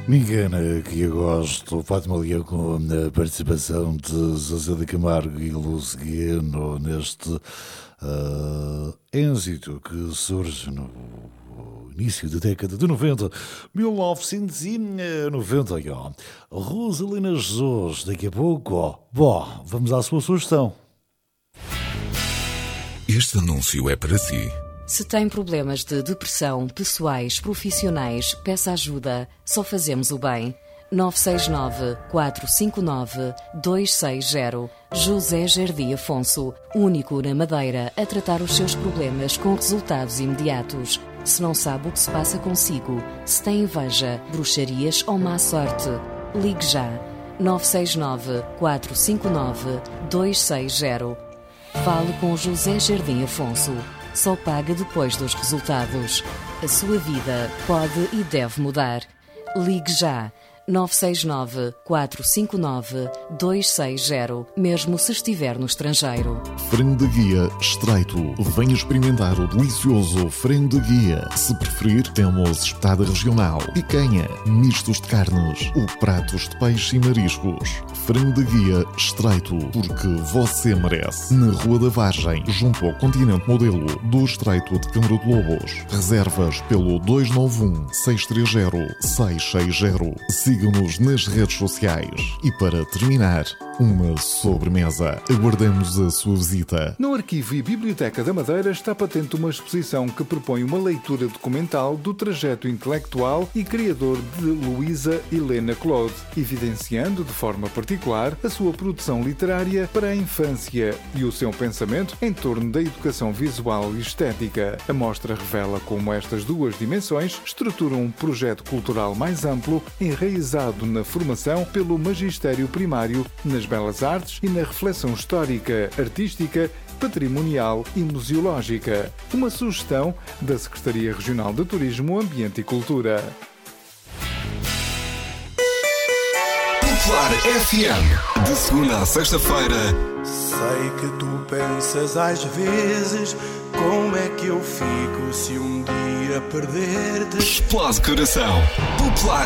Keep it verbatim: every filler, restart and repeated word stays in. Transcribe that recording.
Me engana que eu gosto, Fátima Leão, com a participação de Zezé de Camargo e Luz Guiano neste uh, êxito que surge no início da década de noventa, mil novecentos e noventa e um. Rosalina Jesus, daqui a pouco. Bom, vamos à sua sugestão. Este anúncio é para si. Se tem problemas de depressão, pessoais, profissionais, peça ajuda. Só fazemos o bem. nove seis nove, quatro cinco nove, dois seis zero. José Jardim Afonso, único na Madeira a tratar os seus problemas com resultados imediatos. Se não sabe o que se passa consigo, se tem inveja, bruxarias ou má sorte, ligue já. nove seis nove, quatro cinco nove, dois seis zero. Fale com José Jardim Afonso. Só paga depois dos resultados. A sua vida pode e deve mudar. Ligue já. nove seis nove, quatro cinco nove, dois seis zero, mesmo se estiver no estrangeiro. Frango de guia estreito. Venha experimentar o delicioso frango de guia. Se preferir, temos espetada regional, picanha, mistos de carnes ou pratos de peixe e mariscos. Frango de guia estreito, porque você merece. Na Rua da Vargem, junto ao Continente Modelo do Estreito de Câmara de Lobos. Reservas pelo dois nove um, seis três zero, seis seis zero. Sigam-nos nas redes sociais. E para terminar, uma sobremesa. Aguardamos a sua visita. No Arquivo e Biblioteca da Madeira está patente uma exposição que propõe uma leitura documental do trajeto intelectual e criador de Luísa Helena Claude, evidenciando de forma particular a sua produção literária para a infância e o seu pensamento em torno da educação visual e estética. A mostra revela como estas duas dimensões estruturam um projeto cultural mais amplo, enraizado na formação pelo magistério primário, nas belas artes e na reflexão histórica, artística, patrimonial e museológica. Uma sugestão da Secretaria Regional de Turismo, Ambiente e Cultura. Popular F M, de segunda a sexta-feira. Sei que tu pensas às vezes como é que eu fico se um dia perder-te. Explode coração. Popular